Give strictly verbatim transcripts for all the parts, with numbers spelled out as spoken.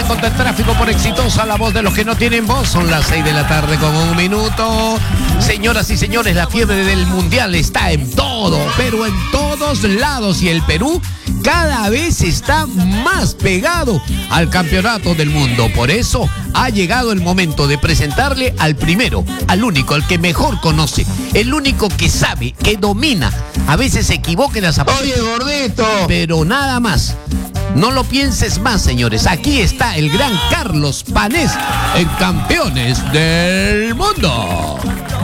contra el tráfico por Exitosa, la voz de los que no tienen voz. Son las seis de la tarde con un minuto. Señoras y señores, la fiebre del mundial está en todo, pero en todos lados. Y el Perú cada vez está más pegado al campeonato del mundo. Por eso ha llegado el momento de presentarle al primero, al único, al que mejor conoce, el único que sabe, que domina. A veces se equivoca en las zapatas. Oye, gordito. Pero nada más. No lo pienses más, señores. Aquí está el gran Carlos Panés en Campeones del Mundo.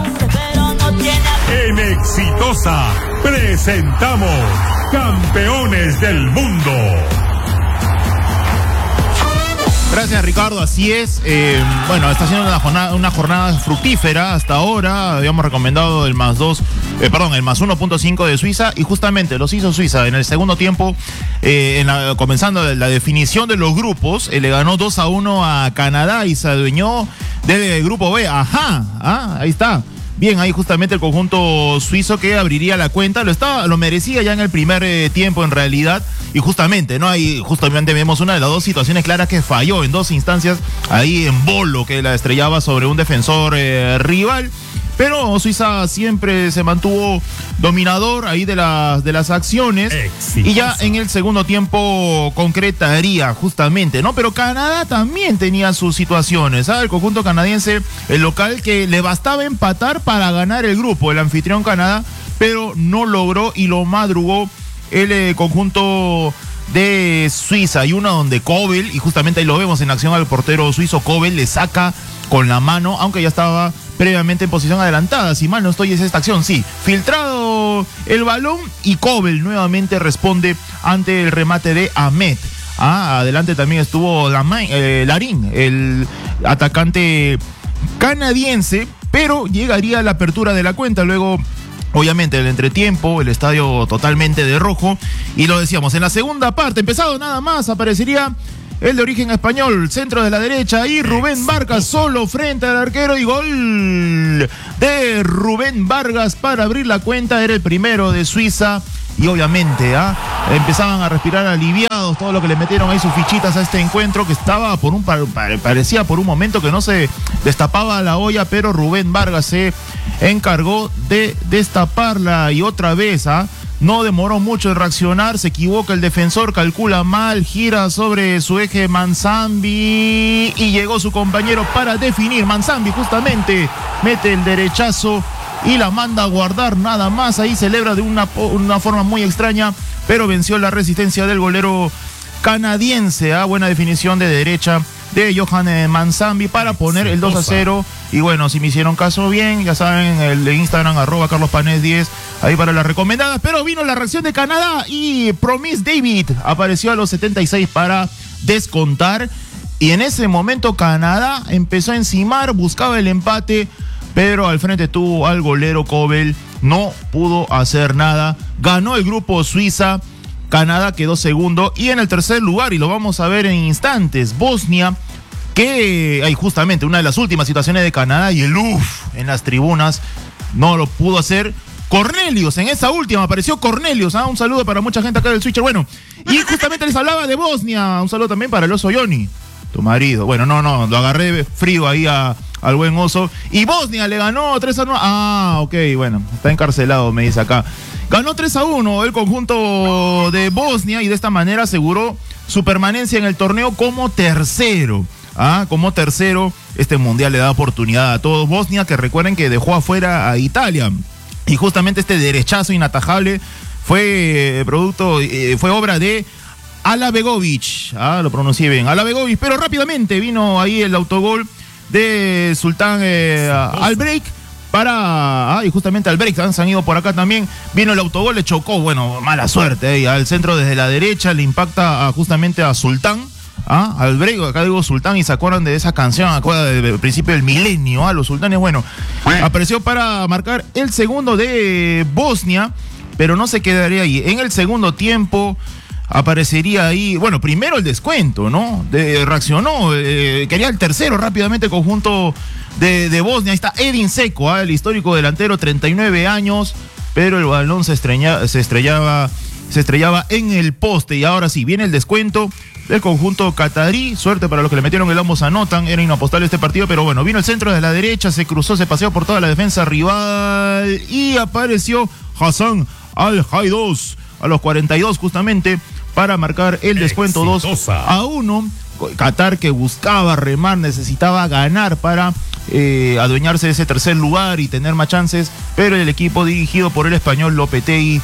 En Exitosa presentamos Campeones del Mundo. Gracias, Ricardo, así es. Eh, bueno, está siendo una jornada, una jornada fructífera hasta ahora. Habíamos recomendado el más dos, eh, perdón, el más uno punto cinco de Suiza, y justamente los hizo Suiza en el segundo tiempo, eh, en la, comenzando la definición de los grupos. Eh, le ganó dos a uno a Canadá y se adueñó del grupo B. Ajá, ah, ahí está. Bien, ahí justamente el conjunto suizo que abriría la cuenta, lo estaba, lo merecía ya en el primer eh, tiempo en realidad, y justamente, ¿no? Ahí justamente vemos una de las dos situaciones claras que falló en dos instancias, ahí en Bolo, que la estrellaba sobre un defensor eh, rival. Pero Suiza siempre se mantuvo dominador ahí de las, de las acciones. Exitoso. Y ya en el segundo tiempo concretaría justamente, ¿no? Pero Canadá también tenía sus situaciones, ¿sabes? El conjunto canadiense, el local, que le bastaba empatar para ganar el grupo, el anfitrión Canadá, pero no logró y lo madrugó el eh, conjunto de Suiza. Y una donde Kobel, y justamente ahí lo vemos en acción al portero suizo, Kobel le saca con la mano, aunque ya estaba previamente en posición adelantada, si mal no estoy, es esta acción, sí, filtrado el balón y Kobel nuevamente responde ante el remate de Ahmed. Ah, adelante también estuvo Lamain, eh, Larin, el atacante canadiense, pero llegaría a la apertura de la cuenta, luego obviamente el entretiempo, el estadio totalmente de rojo, y lo decíamos, en la segunda parte, empezado nada más, aparecería el de origen español, centro de la derecha, y Rubén Vargas solo frente al arquero, y gol de Rubén Vargas para abrir la cuenta. Era el primero de Suiza, y obviamente ¿ah? empezaban a respirar aliviados todo lo que le metieron ahí sus fichitas a este encuentro, que estaba por un parecía por un momento que no se destapaba la olla, pero Rubén Vargas se encargó de destaparla, y otra vez ¿ah? no demoró mucho en reaccionar, se equivoca el defensor, calcula mal, gira sobre su eje Manzambi y llegó su compañero para definir. Manzambi justamente mete el derechazo y la manda a guardar nada más. Ahí celebra de una, una forma muy extraña, pero venció la resistencia del golero canadiense. ¿eh? Buena definición de derecha de Johan Manzambi para poner el dos a cero. Y bueno, si me hicieron caso bien, ya saben, el de Instagram, arroba Carlos Panés diez, ahí para las recomendadas. Pero vino la reacción de Canadá y Promise David apareció a los setenta y seis para descontar. Y en ese momento Canadá empezó a encimar, buscaba el empate, pero al frente tuvo al golero Kobel, no pudo hacer nada. Ganó el grupo Suiza, Canadá quedó segundo, y en el tercer lugar, y lo vamos a ver en instantes, Bosnia, que hay justamente una de las últimas situaciones de Canadá, y el uff en las tribunas no lo pudo hacer. Cornelius, en esa última apareció Cornelius, ¿ah? Un saludo para mucha gente acá del Switcher. Bueno, y justamente les hablaba de Bosnia, un saludo también para el oso Johnny, tu marido. Bueno, no, no, lo agarré frío ahí a, al buen oso. Y Bosnia le ganó tres a uno. Ah, ok, bueno, está encarcelado, me dice acá. Ganó tres a uno el conjunto de Bosnia, y de esta manera aseguró su permanencia en el torneo como tercero. Ah, como tercero, este mundial le da oportunidad a todos. Bosnia, que recuerden que dejó afuera a Italia, y justamente este derechazo inatajable fue eh, producto, eh, fue obra de Alabegovic. Ah, lo pronuncié bien, Alabegovic, pero rápidamente vino ahí el autogol de Sultán eh, Albrecht para, ah, y justamente Albrecht, ¿eh? se han ido por acá también, vino el autogol, le chocó, bueno, mala suerte, eh, al centro desde la derecha, le impacta a, justamente a Sultán. Ah, Albrecht, acá digo Sultán, y se acuerdan de esa canción, acuerdan del principio del milenio, ah, los sultanes. Bueno, apareció para marcar el segundo de Bosnia, pero no se quedaría ahí. En el segundo tiempo aparecería ahí, bueno, primero el descuento, ¿no? De, reaccionó, eh, quería el tercero rápidamente, conjunto de, de Bosnia. Ahí está Edin Dzeko, ah, el histórico delantero, treinta y nueve años, pero el balón se, estreña, se estrellaba. Se estrellaba en el poste, y ahora sí, viene el descuento del conjunto catarí. Suerte para los que le metieron el ambos anotan, era inapostable este partido, pero bueno, vino el centro de la derecha, se cruzó, se paseó por toda la defensa rival y apareció Hassan Al-Jaidos a los cuarenta y dos justamente para marcar el descuento. Dos a uno. Qatar, que buscaba remar, necesitaba ganar para eh, adueñarse de ese tercer lugar y tener más chances, pero el equipo dirigido por el español Lopetegui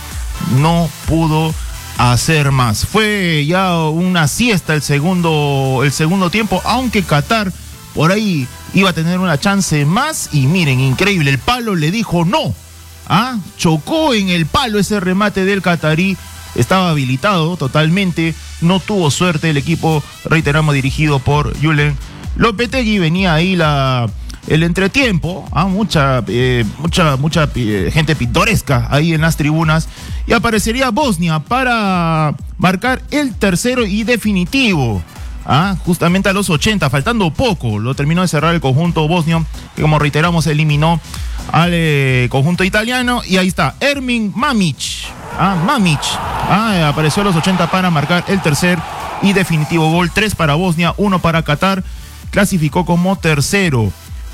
no pudo hacer más. Fue ya una siesta el segundo, el segundo tiempo, aunque Qatar por ahí iba a tener una chance más y miren, increíble, el palo le dijo no. ¿Ah? Chocó en el palo ese remate del catarí. Estaba habilitado totalmente, no tuvo suerte el equipo, reiteramos, dirigido por Julen Lopetegui. Venía ahí la, el entretiempo, ¿ah? mucha, eh, mucha, mucha eh, gente pintoresca ahí en las tribunas, y aparecería Bosnia para marcar el tercero y definitivo, ¿ah? justamente a los ochenta, faltando poco, lo terminó de cerrar el conjunto bosnio, que como reiteramos eliminó al eh, conjunto italiano, y ahí está, Ermin Mamić. Ah, Mamić ah, apareció a los ochenta para marcar el tercer y definitivo gol. Tres para Bosnia, uno para Qatar. Clasificó como tercero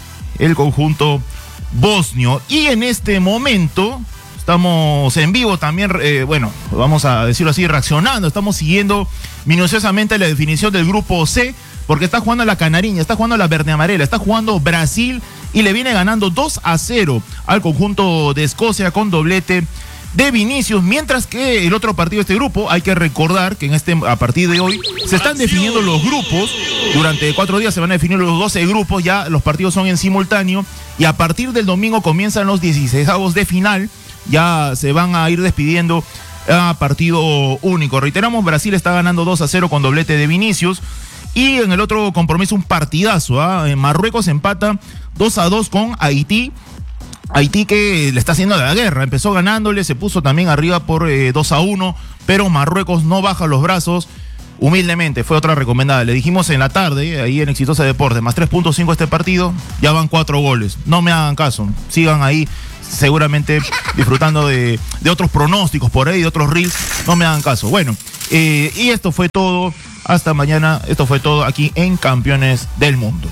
el conjunto bosnio. Y en este momento estamos en vivo también, eh, bueno, vamos a decirlo así, reaccionando. Estamos siguiendo minuciosamente la definición del grupo C, porque está jugando la canariña, está jugando la verde amarela, está jugando Brasil y le viene ganando dos a cero al conjunto de Escocia con doblete de Vinicius, mientras que el otro partido de este grupo, hay que recordar que en este a partir de hoy se están definiendo los grupos. Durante cuatro días se van a definir los doce grupos, ya los partidos son en simultáneo, y a partir del domingo comienzan los dieciseisavos de final, ya se van a ir despidiendo a partido único. Reiteramos, Brasil está ganando dos a cero con doblete de Vinicius, y en el otro compromiso un partidazo, ¿ah? En Marruecos empata dos a dos con Haití. Haití, que le está haciendo la guerra, empezó ganándole, se puso también arriba por eh, dos a uno, pero Marruecos no baja los brazos, humildemente, fue otra recomendada. Le dijimos en la tarde, ahí en Exitosa Deportes, más tres punto cinco este partido, ya van cuatro goles. No me hagan caso, sigan ahí seguramente disfrutando de, de otros pronósticos por ahí, de otros reels, no me hagan caso. Bueno, eh, y esto fue todo, hasta mañana, esto fue todo aquí en Campeones del Mundo.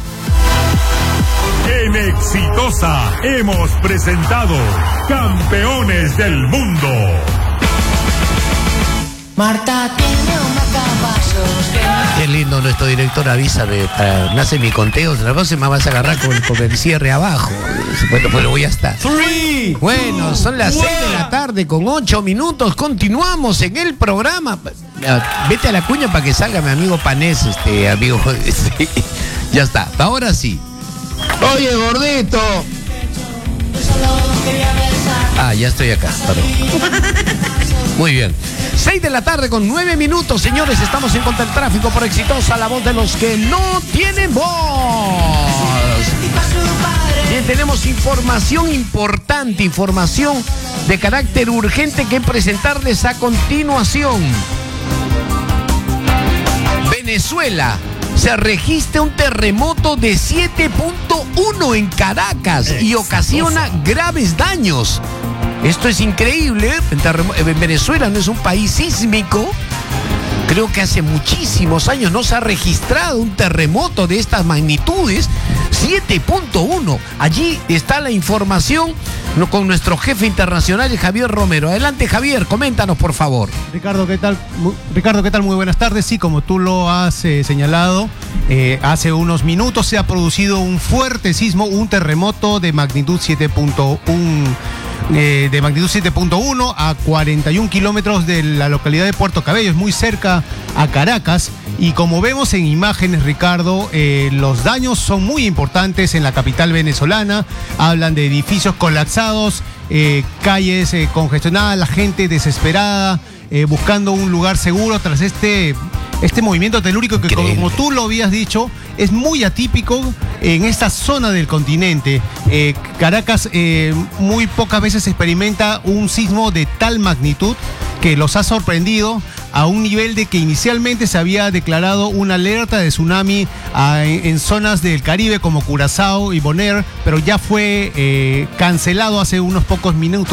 En Exitosa hemos presentado Campeones del Mundo. Marta tiene un macapasos. Qué lindo nuestro director, avísame, para, me hace mi conteo, la próxima vas a agarrar con, con el cierre abajo. Bueno, bueno, voy a estar. Three, bueno, son las seis de la tarde con ocho minutos, continuamos en el programa. Vete a la cuña para que salga mi amigo Panés, este amigo. Este, ya está, ahora sí. Oye, gordito. Ah, ya estoy acá, perdón. Muy bien. seis de la tarde con nueve minutos, señores, estamos en Contra el Tráfico por Exitosa, la voz de los que no tienen voz. Bien, tenemos información importante, información de carácter urgente que presentarles a continuación. Venezuela. Se registra un terremoto de siete punto uno en Caracas y ocasiona graves daños. Esto es increíble. Venezuela no es un país sísmico. Creo que hace muchísimos años no se ha registrado un terremoto de estas magnitudes. siete punto uno. Allí está la información con nuestro jefe internacional, Javier Romero. Adelante, Javier, coméntanos, por favor. Ricardo, ¿qué tal? Ricardo, ¿qué tal? Muy buenas tardes. Sí, como tú lo has eh, señalado, eh, hace unos minutos se ha producido un fuerte sismo, un terremoto de magnitud siete punto uno. Eh, de magnitud siete punto uno a cuarenta y un kilómetros de la localidad de Puerto Cabello, es muy cerca a Caracas, y como vemos en imágenes, Ricardo, eh, los daños son muy importantes en la capital venezolana. Hablan de edificios colapsados, eh, calles eh, congestionadas, la gente desesperada, eh, buscando un lugar seguro tras este, este movimiento telúrico que, Increíble. como tú lo habías dicho, es muy atípico en esta zona del continente. Eh, Caracas eh, muy pocas veces experimenta un sismo de tal magnitud que los ha sorprendido a un nivel de que inicialmente se había declarado una alerta de tsunami a, en, en zonas del Caribe como Curazao y Bonaire, pero ya fue eh, cancelado hace unos pocos minutos.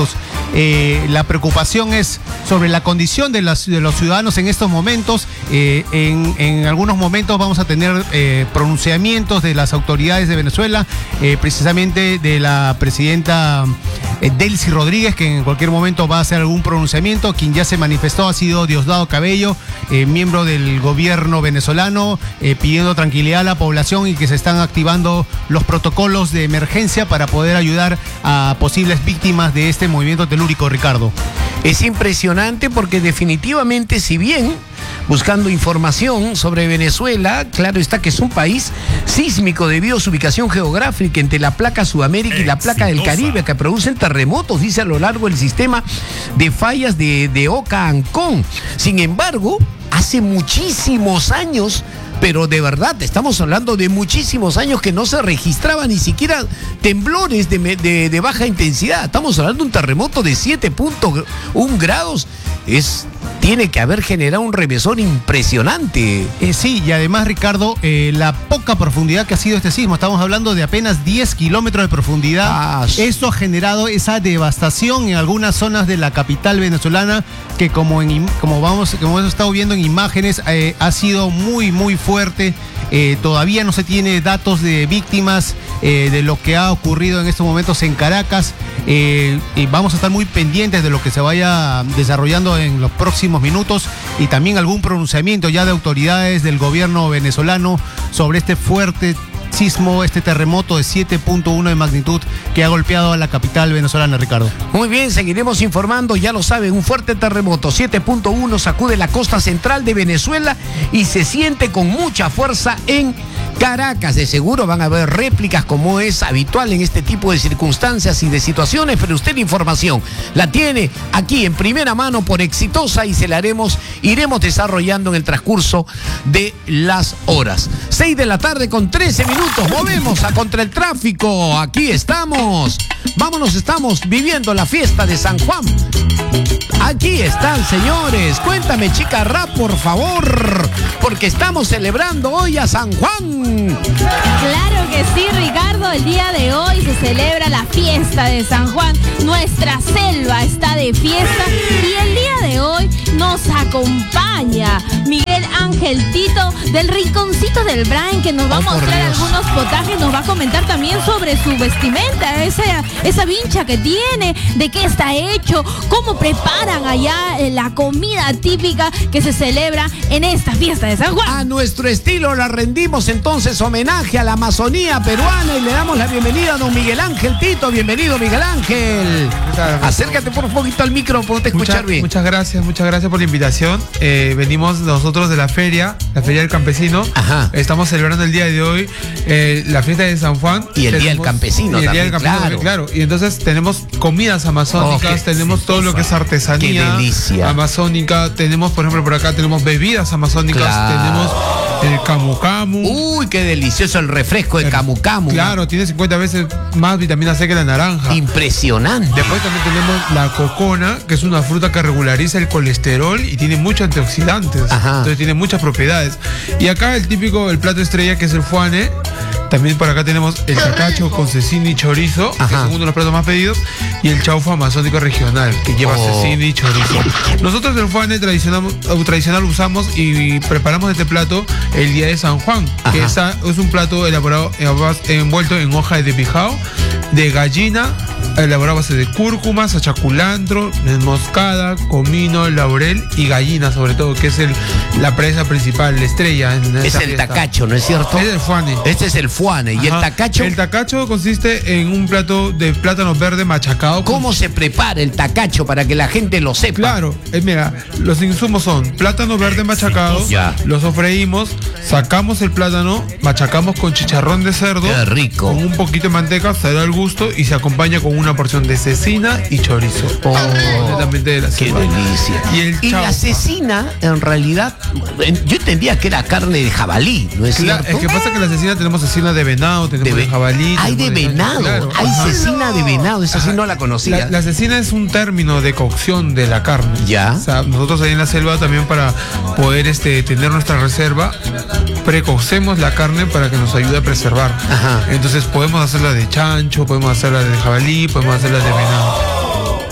eh, la preocupación es sobre la condición de, las, de los ciudadanos en estos momentos. Eh, en, en algunos momentos vamos a tener eh, pronunciamientos de las autoridades de Venezuela, eh, precisamente de la presidenta eh, Delcy Rodríguez, que en cualquier momento va a hacer algún pronunciamiento. Quien ya se manifestó ha sido Diosdado Cabello, eh, miembro del gobierno venezolano, eh, pidiendo tranquilidad a la población y que se están activando los protocolos de emergencia para poder ayudar a posibles víctimas de este movimiento telúrico, Ricardo. Es impresionante porque definitivamente, si bien buscando información sobre Venezuela, claro está que es un país sísmico debido a su ubicación geográfica entre la placa Sudamérica y la placa del Caribe, que producen terremotos, dice, a lo largo del sistema de fallas de, de Oca-Ancón. Sin embargo, hace muchísimos años, pero de verdad, estamos hablando de muchísimos años que no se registraban ni siquiera temblores de, de, de baja intensidad. Estamos hablando de un terremoto de siete punto uno grados. Es, tiene que haber generado un remesón impresionante. Eh, sí, y además, Ricardo, eh, la poca profundidad que ha sido este sismo, estamos hablando de apenas diez kilómetros de profundidad. Ah, Esto ha generado esa devastación en algunas zonas de la capital venezolana, que como, en, como, vamos, como hemos estado viendo en imágenes, eh, ha sido muy, muy fuerte. Eh, todavía no se tiene datos de víctimas eh, de lo que ha ocurrido en estos momentos en Caracas. Eh, y vamos a estar muy pendientes de lo que se vaya desarrollando en los próximos minutos, y también algún pronunciamiento ya de autoridades del gobierno venezolano sobre este fuerte sismo, este terremoto de siete punto uno de magnitud que ha golpeado a la capital venezolana, Ricardo. Muy bien, seguiremos informando, ya lo saben, un fuerte terremoto siete punto uno sacude la costa central de Venezuela y se siente con mucha fuerza en Caracas. De seguro van a haber réplicas, como es habitual en este tipo de circunstancias y de situaciones, pero usted la información la tiene aquí en primera mano por Exitosa y se la haremos, iremos desarrollando en el transcurso de las horas. seis de la tarde con trece minutos, movemos a contra el tráfico, aquí estamos, vámonos, estamos viviendo la fiesta de San Juan. Aquí están, señores, cuéntame, chica rap, por favor, porque estamos celebrando hoy a San Juan. Claro que sí, Ricardo, el día de hoy se celebra la fiesta de San Juan, nuestra selva está de fiesta y el día de hoy nos acompaña Miguel Ángel Tito del Rinconcito del Brain, que nos va a mostrar algunos potajes, nos va a comentar también sobre su vestimenta, esa, esa vincha que tiene, de qué está hecho, cómo preparan allá la comida típica que se celebra en esta fiesta de San Juan. A nuestro estilo la rendimos entonces homenaje a la Amazonía peruana y le damos la bienvenida a don Miguel Ángel Tito. Bienvenido, Miguel Ángel. Acércate por un poquito al micro, podés escuchar muchas, bien. Muchas gracias, muchas gracias por la invitación. Eh, venimos nosotros de la feria, la Feria del Campesino. Ajá. Estamos celebrando el día de hoy eh, la fiesta de San Juan. Y el tenemos, Día del Campesino y el también, Día del Campesino, claro. claro. Y entonces tenemos comidas amazónicas, Oh, tenemos todo lo que es artesanía. Qué delicia. Amazónica, tenemos, por ejemplo, por acá tenemos bebidas amazónicas, Claro. tenemos el camu camu. Uy, qué delicioso el refresco de camu camu. Claro, tiene cincuenta veces más vitamina C que la naranja. Impresionante. Después también tenemos la cocona, que es una fruta que regulariza el colesterol y tiene muchos antioxidantes. Ajá. Entonces tiene muchas propiedades. Y acá el típico, el plato estrella, que es el fuane. También por acá tenemos el tacacho con cecina y chorizo, Ajá. que es uno de los platos más pedidos, y el chaufa amazónico regional, que lleva Oh. cecina y chorizo. Nosotros el fuane tradicional, tradicional usamos y preparamos este plato el día de San Juan, Ajá. que esa, es un plato elaborado, envuelto en hoja de pijao, de gallina, elaborado a base de cúrcuma, sachaculantro, nuez moscada, comino, laurel y gallina, sobre todo, que es el, la presa principal, la estrella. En Es esta el fiesta. tacacho, ¿no es cierto? Es el fuane. Este es el fuane. ¿Y el Ajá. tacacho? El tacacho consiste en un plato de plátano verde machacado. con- ¿Cómo se prepara el tacacho para que la gente lo sepa? Claro, eh, mira, los insumos son plátano verde machacado, Ya. lo sofreímos, sacamos el plátano, machacamos con chicharrón de cerdo, Qué rico. con un poquito de manteca, sal al gusto y se acompaña con una porción de cecina y chorizo. Oh, Completamente de la qué selva. delicia. Y el Y la chaufa. cecina, en realidad, en- yo entendía que era carne de jabalí, ¿no es Claro, cierto? es que pasa que la cecina tenemos cecina de venado, tenemos De de, ve- jabalí. Hay de tenemos venado, claro. hay Ajá. cecina de venado, esa sí no la conocía. La, la cecina es un término de cocción de la carne. Ya. O sea, nosotros ahí en la selva también, para poder este, tener nuestra reserva, precocemos la carne para que nos ayude a preservar. Ajá. Entonces podemos hacerla de chancho, podemos hacerla de jabalí, podemos hacerla de venado. Qué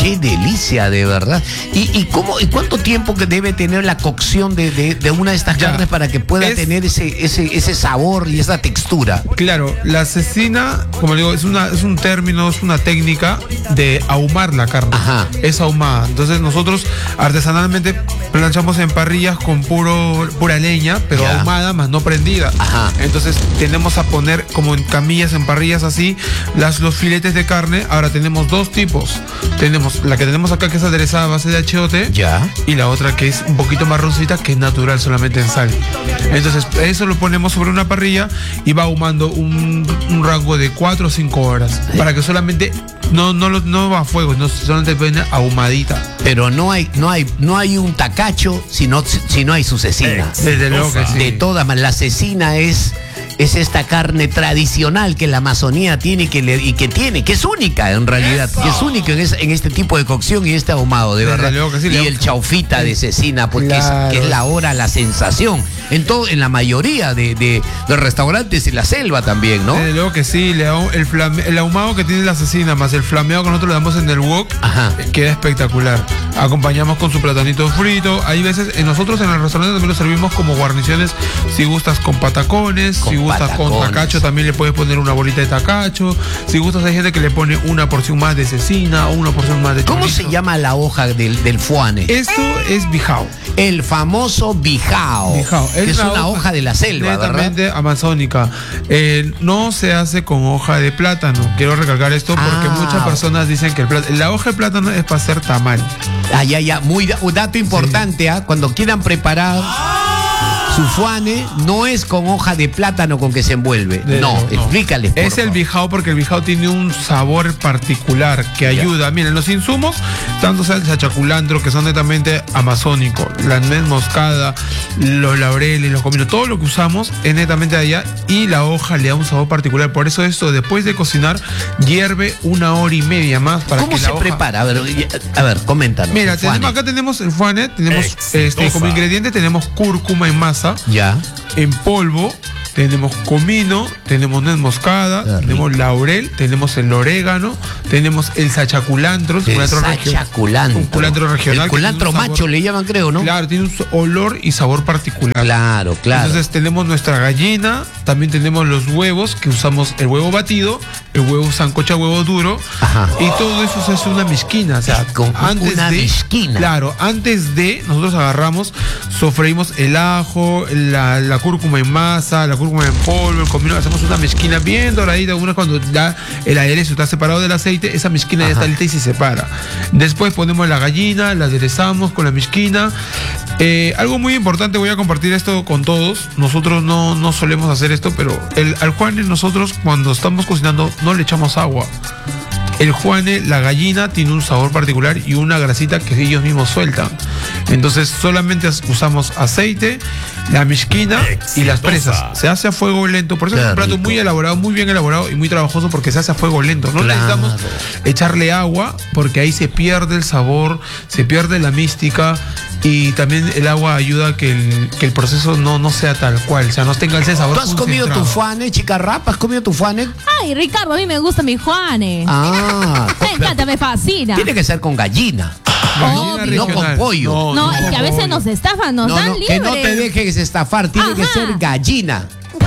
Qué delicia, de verdad. ¿Y, y cómo y cuánto tiempo que debe tener la cocción de, de, de una de estas Ya. carnes para que pueda Es- tener ese, ese, ese sabor y esa textura? Claro, la cecina, como le digo, es una es un término, es una técnica de ahumar la carne. Ajá. Es ahumada. Entonces nosotros artesanalmente planchamos en parrillas con puro pura leña, pero Ya. ahumada más no prendida. Ajá. Entonces tendemos a poner como en camillas, en parrillas así, las, los filetes de carne. Ahora tenemos dos tipos. Tenemos la que tenemos acá que es aderezada a base de achiote. Ya. Y la otra que es un poquito marroncita, que es natural solamente en sal. Entonces eso lo ponemos sobre una parrilla y va ahumando un, un rango de cuatro o cinco horas. Para que solamente no, no, lo- no va a fuego, no, solamente viene ahumadita. Pero no hay, no hay, no hay un tacacho si no, si no hay su cecina. Desde luego que sí. De todas maneras, la cecina es, es esta carne tradicional que la Amazonía tiene y que, le- y que tiene, que es única en realidad, que es única en, es- en este tipo de cocción y este ahumado, de Desde verdad. luego que sí, y le- el chaufita de cecina, porque Claro. es, que es la hora, la sensación. En todo, en la mayoría de, de los restaurantes y la selva también, ¿no? Desde luego que sí, le ahu- el, flame- el ahumado que tiene la cecina más el flameado que nosotros le damos en el wok, Ajá. queda espectacular. Acompañamos con su platanito frito. Hay veces, en nosotros en el restaurante también lo servimos como guarniciones, si gustas con patacones, Con si gustas con patacones. tacacho también le puedes poner una bolita de tacacho, si gustas hay gente que le pone una porción más de cecina o una porción más de ¿Cómo chorizo. se llama la hoja del, del fuane? Esto es bijao. El famoso bijao. Bijao. que es una hoja de la selva, ¿verdad? netamente amazónica. Eh, no se hace con hoja de plátano. Quiero recalcar esto porque Ah. muchas personas dicen que el plátano, la hoja de plátano es para hacer tamal. Ah, ya, ya. Muy, da- un dato importante, ¿ah? Cuando quieran preparar su fuane, no es con hoja de plátano con que se envuelve. De- no, explícales. por Es el favor. bijao porque el bijao tiene un sabor particular que ayuda. Miren, los insumos, tanto sea el sachaculantro, que son netamente amazónicos, la nuez moscada, los laureles, los cominos, todo lo que usamos es netamente de allá y la hoja le da un sabor particular. Por eso esto, después de cocinar, hierve una hora y media más para ¿Cómo que se la hoja... prepara? A ver, ya- a ver, coméntanos. Mira, el tenemos, fuane. acá tenemos el fuane, tenemos Exitosa. este, como ingrediente tenemos cúrcuma en masa, Ya. en polvo, tenemos comino, tenemos nuez moscada, Qué rico. tenemos laurel, tenemos el orégano, tenemos el sachaculantro, el El culantro regio- sachaculantro. un culantro regional. El que tiene culantro un sabor- macho le llaman, creo, ¿no? Claro, tiene un so- olor y sabor particular. Claro, claro. Entonces tenemos nuestra gallina, también tenemos los huevos, que usamos el huevo batido, el huevo sancocha, huevo duro, Ajá. y todo eso se hace una mezquina. O sea, Con antes una de, mezquina. Claro, antes de, nosotros agarramos, sofreímos el ajo, la, la cúrcuma en masa, la cúrcuma en polvo, el comino, hacemos una mezquina bien doradita. Una cuando ya el aderezo está separado del aceite, esa mezquina ya Ajá. está lista y se separa. Después ponemos la gallina, la aderezamos con la mezquina. Eh, algo muy importante, voy a compartir esto con todos. Nosotros no, no solemos hacer esto, pero el, al juane nosotros cuando estamos cocinando no le echamos agua. El juane, la gallina, tiene un sabor particular y una grasita que ellos mismos sueltan. Entonces solamente as- usamos aceite, la mezquina y las Exitosa. presas. Se hace a fuego lento. Por eso Qué es un plato rico. muy elaborado, muy bien elaborado y muy trabajoso porque se hace a fuego lento. No Claro. necesitamos echarle agua porque ahí se pierde el sabor, se pierde la mística y también el agua ayuda a que el, que el proceso no, no sea tal cual, o sea, no tenga ese sabor. ¿Tú has comido tu concentrado. fuane, chica rap? ¿Has comido tu fuane? Ay, Ricardo, a mí me gusta mi Juane. Ah. Me encanta, me fascina. Tiene que ser con gallina. Gallina Obvio. No con pollo. No, con es que a veces pollo. nos estafan, nos No, dan no, libres. que no te dejes estafar, tiene que Ajá. ser gallina.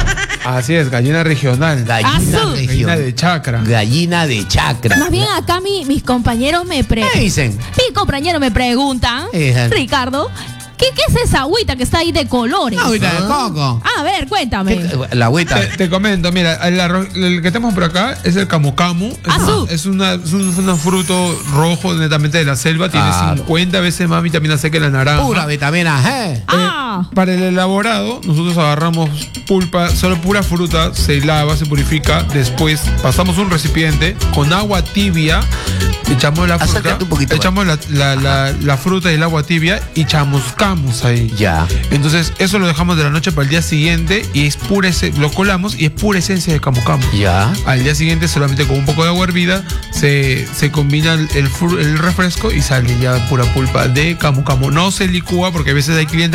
Así es, gallina regional. Gallina Azul. región. Gallina de chacra. Gallina de chacra. Más bien acá mi- mis compañeros me ¿Qué preguntan. dicen? Mi compañero me pregunta, Ejá. Ricardo, ¿qué, ¿qué es esa agüita que está ahí de colores? Agüita de coco. A ver, cuéntame. ¿Qué- La agüita. Te, te comento, mira, el, arroz- el que tenemos por acá es el camu camu. Es, Azul. es, una, es un, es un fruto rojo netamente de la selva. Tiene Claro. cincuenta veces más vitamina C que la naranja. Pura vitamina G. Ah, Eh, para el elaborado, nosotros agarramos pulpa, solo pura fruta, se lava, se purifica. Después pasamos un recipiente con agua tibia, echamos la fruta, Acércate un poquito, echamos la, la, la, la fruta y el agua tibia y chamuscamos ahí. Ya. Entonces, eso lo dejamos de la noche para el día siguiente y es pura ese- lo colamos y es pura esencia de camu camu. Ya. Al día siguiente, solamente con un poco de agua hervida, se, se combina el, el fru- el refresco y sale ya pura pulpa de camu camu. No se licúa porque a veces hay clientes que me han preguntado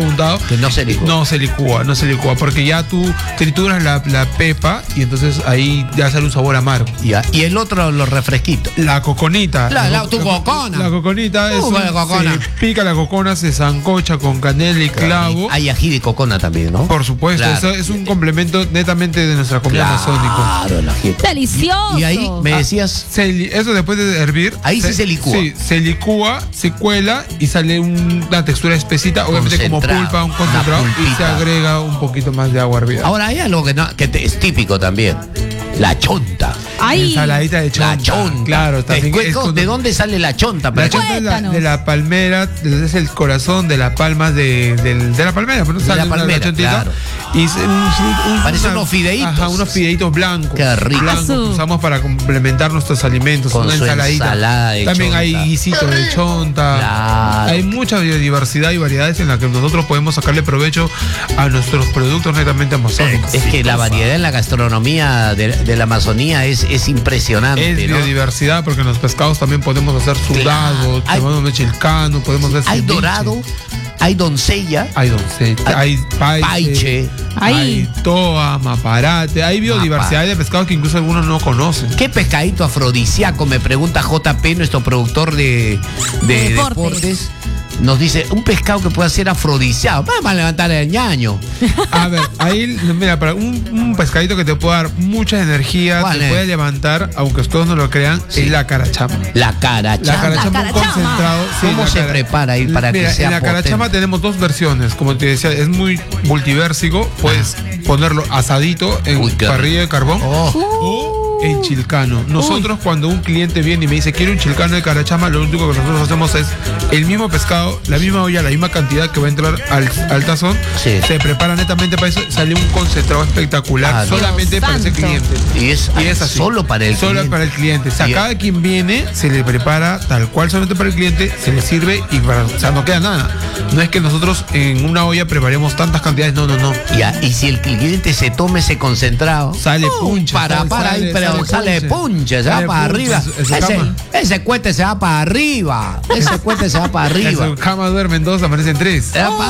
preguntado. Que no se licúa. No se licúa, no se licúa, porque ya tú trituras la, la pepa y entonces ahí ya sale un sabor amargo. Ya. Y el otro, los refresquitos. La coconita. La- la- tu cocona. La coconita es Uh, un- la cocona. se pica la cocona, se sancocha con canela y clavo. Hay ají de cocona también, ¿no? Por supuesto, Claro. eso es un complemento netamente de nuestra comida amazónica. Claro, el ají. Delicioso. Y ahí me Ah, decías, se li- eso después de hervir. Ahí sí se licúa. Sí, se licúa, se cuela y sale un- una textura espesita, obviamente como Concentrado, pulpa, un una concentrado, y se pulpita. agrega un poquito más de agua hervida. ahora hay algo que, no, que te- es típico también. La chonta. Ay, Ensaladita de chonta. La chonta. Claro, Te también cuento, es con- ¿de dónde sale la chonta? La Pero- chonta es la- Cuéntanos. de la palmera, es el corazón de las palmas de, del- de la palmera, pero no De sale la una- palmera, chontita, claro. y es un fruto- un- Parece una- unos fideitos. Ajá, unos fideitos blancos. Qué rico. Blancos que Azul. usamos para complementar nuestros alimentos. Con una su ensaladita. ensalada de También chonta. hay guisito de chonta. Claro. Hay mucha biodiversidad y variedades en las que nosotros podemos sacarle provecho a nuestros productos netamente amazónicos. Es que la variedad en la gastronomía de, de la Amazonía es, es impresionante, Es ¿no? biodiversidad porque en los pescados también podemos hacer sudados, Hay- podemos hacer chilcano, podemos hacer Hay ceviche. dorado, hay doncella, Hay doncella, Hay hay paiche, paiche. Ay. hay toa, maparate, hay biodiversidad de pescados que incluso algunos no conocen. ¿qué pescadito afrodisíaco? Me pregunta J P, nuestro productor de, de De deportes. deportes. Nos dice, un pescado que pueda ser afrodisíaco. Vamos a levantar el ñaño. A ver, ahí, mira, para un, un pescadito que te puede dar mucha energía, ¿Cuál te es? puede levantar, aunque ustedes no lo crean, Sí. es la carachama. La cara La carachama, La un carachama. concentrado. sí, ¿Cómo la se cara- prepara ahí para que Mira, sea en la potente? carachama tenemos dos versiones. Como te decía, es muy multivérsico. Puedes ponerlo asadito en Uy, qué parrilla de carbón. Oh. O en chilcano. Nosotros cuando un cliente viene y me dice quiero un chilcano de carachama, lo único que nosotros hacemos es el mismo pescado, la misma olla, la misma cantidad que va a entrar al, al tazón. Sí. Se prepara netamente para eso, sale un concentrado espectacular Ah, solamente Dios para ese santo. cliente. Y es, Y es así. solo para el Solo cliente. para el cliente. O sea, Y- cada quien viene, se le prepara tal cual solamente para el cliente, se le sirve y para, o sea, no queda nada. No es que nosotros en una olla preparemos tantas cantidades, no, no, no. Ya, y si el cliente se tome ese concentrado, Sale ¡pum! puncha, para, sale- para ahí, sale- pero sale sale punche. punche, se va Sale para punche arriba. en su- en su ese, cama. ese cohete se va para arriba. Ese cohete se va para arriba. En su cama duermen dos, aparecen tres. Se va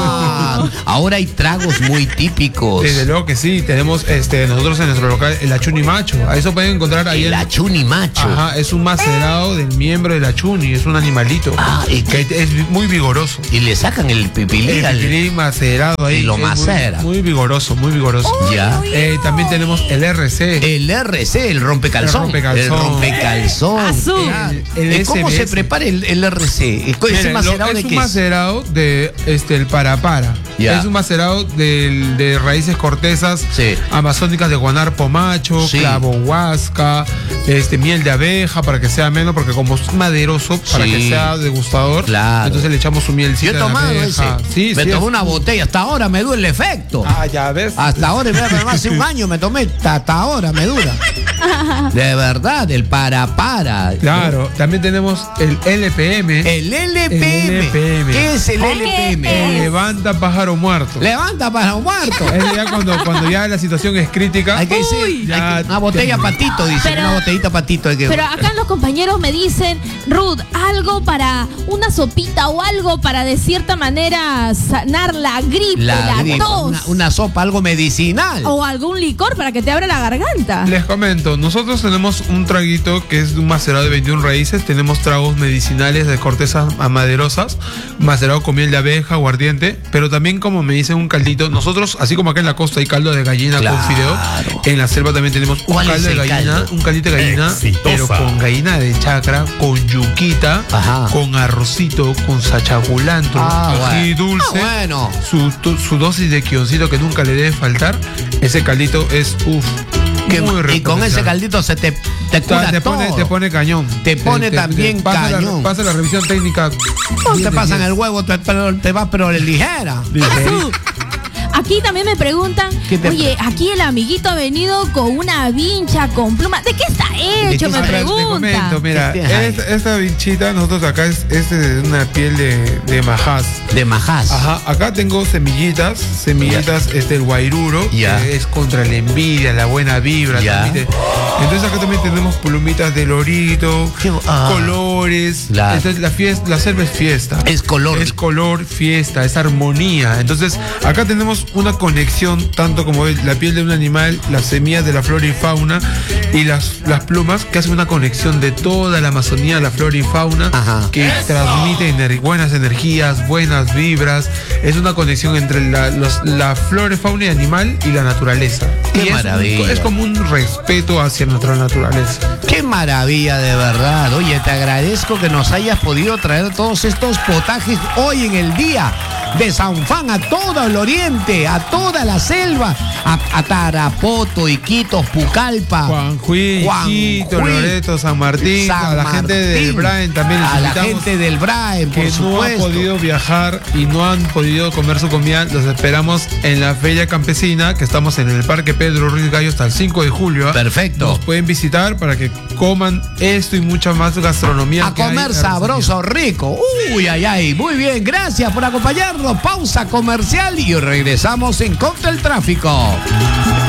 pa- Ahora hay tragos muy típicos. Desde luego que sí, tenemos este nosotros en nuestro local el achuni macho. A eso pueden encontrar ahí El en- achuni macho. Ajá, es un macerado del miembro del achuni, es un animalito. Ah, ¿y que es muy vigoroso. Y le sacan el pipilí El al- pipilín macerado ahí. Y lo es muy- macera. Muy, vigoroso, muy vigoroso. Ya. Eh, también tenemos el R C. El R C, el rompecalzón. El rompecalzón. El rompecalzón. Azul. Ya. El Eh, ¿Cómo S B S? se prepara el, el R C? ¿Ese Miren, lo- macerado de es un qué es? macerado de este el para para. Ya. Es un macerado del- de raíces cortesas Sí. amazónicas de guanarpo macho, Sí. clavo huasca, este miel de abeja para que sea menos, porque como es maderoso, para Sí. que sea degustador, Claro. entonces le echamos su Yo mielcita he de tomado ese. abeja. Sí, me sí, tomé es- una botella. Hasta ahora me dura el efecto. Ah, ya ves. Hasta ahora, mira, pero hace un año me tomé, hasta ahora me dura. De verdad, el para para. Claro, también tenemos el L P M. El L P M. El L P M. ¿Qué es el ¿Qué L P M? es? Levanta pájaro muerto. Levanta para un muerto. Es ya cuando, cuando ya la situación es crítica. Hay que decir, Uy. Ya- hay que- una botella patito, dice, Pero- una botellita patito. Hay que, Pero acá los compañeros me dicen, Ruth, algo para una sopita o algo para de cierta manera sanar la gripe, la, gripe, tos. una, una sopa, algo medicinal. O algún licor para que te abra la garganta. Les comento, nosotros tenemos un traguito que es de un macerado de veintiuna raíces, tenemos tragos medicinales de cortezas maderosas, macerado con miel de abeja, aguardiente, pero también como me dicen un caldito, nosotros, así como acá en la costa hay caldo de gallina Claro. con fideo, en la selva también tenemos un ¿Cuál es caldo de el gallina, caldo? un caldito de gallina, Exitosa. pero con gallina de chacra, con yuquita, Ajá. con arrocito, con sachaculantro, Ah, ají bueno. dulce, Ah, bueno. su, tu- su dosis de quioncito que nunca le debe faltar, ese caldito es uff. Que- muy y con ese recomendable. caldito se te, te O sea, cura te todo. pone, te pone cañón. Te pone también pasa cañón. La, pasa la revisión técnica. No diez te de pasan diez. el huevo, te, pero te va pero ligera. Azul. Aquí también me preguntan, ¿Qué te oye, aquí el amiguito ha venido con una vincha, con pluma. ¿De qué está hecho? qué Me A ver, te pregunta. comento, mira, ¿Qué tienes ahí? esta, esta vinchita, nosotros acá es, es de una piel de, de majás. De majás. Ajá, acá tengo semillitas, semillitas Ya. este, el guairuro, Ya. que es contra la envidia, la buena vibra. Ya. También te- Entonces acá también tenemos plumitas de lorito, Qué- ah. colores. La- Entonces la fiesta, la selva es fiesta. Es color. Es color, fiesta, es armonía. Entonces acá tenemos una conexión, tanto como es la piel de un animal, las semillas de la flora y fauna y las, las plumas, que hacen una conexión de toda la Amazonía, la flora y fauna, Ajá. que transmite ener- buenas energías, buenas vibras. Es una conexión entre la, los- la flora, fauna y animal y la naturaleza. Qué Y es un- maravilla. es como un respeto hacia nuestra naturaleza. Qué maravilla, de verdad. Oye, te agradezco que nos hayas podido traer todos estos potajes hoy en el día de San Juan a todo el oriente, a toda la selva, a, a Tarapoto, Iquitos, Pucallpa, Juanjuy, Quito, Juanjuy, Loreto, San Martín, San a la gente del Martín, Brain también les a la invitamos gente del Brain, por que no han supuesto. podido viajar y no han podido comer su comida. Los esperamos en la Feria Campesina, que estamos en el Parque Pedro Ruiz Gallo hasta el cinco de julio. ¿ah? Perfecto. Nos pueden visitar para que coman esto y mucha más gastronomía. A que hay comer en sabroso, rico. Uy, ay, ay. Muy bien, gracias por acompañarnos. Pausa comercial y regresamos en Contra el Tráfico.